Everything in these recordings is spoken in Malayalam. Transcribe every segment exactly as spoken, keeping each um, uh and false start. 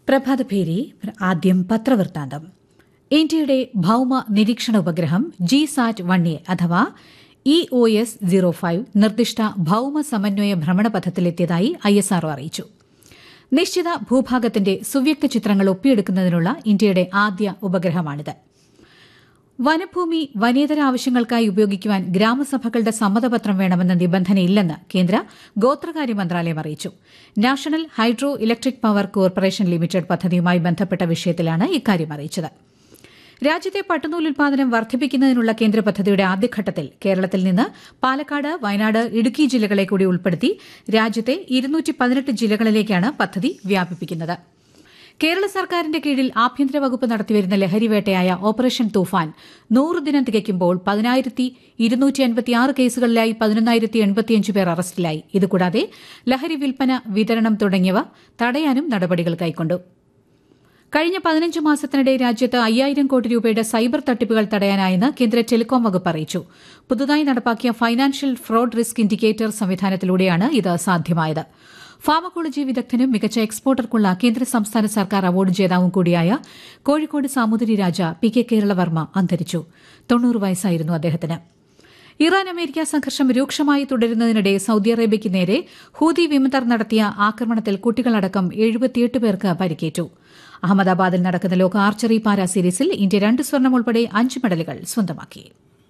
പ്രഭാതഭേരി ആദ്യം പത്രവൃത്താന്തം. ഇന്ത്യയുടെ ഭൌമ നിരീക്ഷണ ഉപഗ്രഹം ജി സാറ്റ് വൺ എ അഥവാ E O S zero five നിർദ്ദിഷ്ട ഭൌമ സമന്വയ ഭ്രമണപഥത്തിലെത്തിയതായി ഐ എസ് ആർ ഒ അറിയിച്ചു. നിശ്ചിത ഭൂഭാഗത്തിന്റെ സുവ്യക്ത ചിത്രങ്ങൾ ഒപ്പിയെടുക്കുന്നതിനുള്ള ഇന്ത്യയുടെ ആദ്യ ഉപഗ്രഹമാണിത്. വനഭൂമി വനേതര ആവശ്യങ്ങൾക്കായി ഉപയോഗിക്കുവാൻ ഗ്രാമസഭകളുടെ സമ്മതപത്രം വേണമെന്ന നിബന്ധനയില്ലെന്ന് കേന്ദ്ര ഗോത്രകാര്യ മന്ത്രാലയം അറിയിച്ചു. National hydro electric power corporation limited പദ്ധതിയുമായി ബന്ധപ്പെട്ട വിഷയത്തിലാണ് ഇക്കാര്യം അറിയിച്ചത്. രാജ്യത്തെ പട്ടുനൂൽ ഉൽപാദനം വർദ്ധിപ്പിക്കുന്നതിനുള്ള കേന്ദ്ര പദ്ധതിയുടെ ആദ്യഘട്ടത്തിൽ കേരളത്തിൽ നിന്ന് പാലക്കാട്, വയനാട്, ഇടുക്കി ജില്ലകളെ കൂടി ഉൾപ്പെടുത്തി രാജ്യത്തെ ഇരുന്നൂറ്റി പതിനെട്ട് ജില്ലകളിലേക്കാണ് പദ്ധതി വ്യാപിപ്പിക്കുന്നത്. കേരള സർക്കാരിന്റെ കീഴിൽ ആഭ്യന്തര വകുപ്പ് നടത്തിവരുന്ന ലഹരിവേട്ടയായ ഓപ്പറേഷൻ തൂഫാൻ നൂറ് ദിനം തികയ്ക്കുമ്പോൾ പതിനായിരത്തി ഇരുന്നൂറ്റി അൻപത്തിയാറ് കേസുകളിലായി പതിനൊന്നായിരത്തി എൺപത്തിയഞ്ച് പേർ അറസ്റ്റിലായി. ഇതുകൂടാതെ ലഹരി വിൽപ്പന, വിതരണം തുടങ്ങിയവ തടയാനും നടപടികൾ കൈക്കൊണ്ടു. കഴിഞ്ഞ പതിനഞ്ച് മാസത്തിനിടെ രാജ്യത്ത് അയ്യായിരം കോടി രൂപയുടെ സൈബർ തട്ടിപ്പുകൾ തടയാനായെന്ന് കേന്ദ്ര ടെലികോം വകുപ്പ് അറിയിച്ചു. പുതുതായി നടപ്പാക്കിയ ഫൈനാൻഷ്യൽ ഫ്രോഡ് റിസ്ക് ഇൻഡിക്കേറ്റർ സംവിധാനത്തിലൂടെയാണ് ഇത് സാധ്യമായത്. ഫാർമക്കോളജി വിദഗ്ധനും മികച്ച എക്സ്പോർട്ടർക്കുള്ള കേന്ദ്ര സംസ്ഥാന സർക്കാർ അവാർഡ് ജേതാവും കൂടിയായ കോഴിക്കോട് സാമൂതിരി രാജ പി കെ കേരളവർമ്മ അന്തരിച്ചു. തൊണ്ണൂറ് വയസ്സായിരുന്നു അദ്ദേഹത്തിന്. ഇറാൻ അമേരിക്ക സംഘർഷം രൂക്ഷമായി തുടരുന്നതിനിടെ സൌദി അറേബ്യയ്ക്ക് നേരെ ഹൂതി വിമതർ നടത്തിയ ആക്രമണത്തിൽ കുട്ടികളടക്കം എഴുപത്തിയെട്ട് പേർക്ക് പരിക്കേറ്റു. അഹമ്മദാബാദിൽ നടക്കുന്ന ലോക ആർച്ചറി പാരാ സീരീസിൽ ഇന്ത്യ രണ്ട് സ്വർണം ഉൾപ്പെടെ അഞ്ച് മെഡലുകൾ സ്വന്തമാക്കി.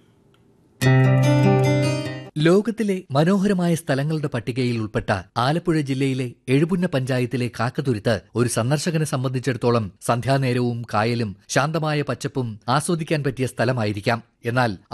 ലോകത്തിലെ മനോഹരമായ സ്ഥലങ്ങളുടെ പട്ടികയിൽ ഉൾപ്പെട്ട ആലപ്പുഴ ജില്ലയിലെ എഴുപുന്ന പഞ്ചായത്തിലെ കാക്കതുരുത്ത് ഒരു സന്ദർശകനെ സംബന്ധിച്ചിടത്തോളം സന്ധ്യാനേരവും കായലും ശാന്തമായ പച്ചപ്പും ആസ്വദിക്കാൻ പറ്റിയ സ്ഥലമായിരിക്കാം. എന്നാൽ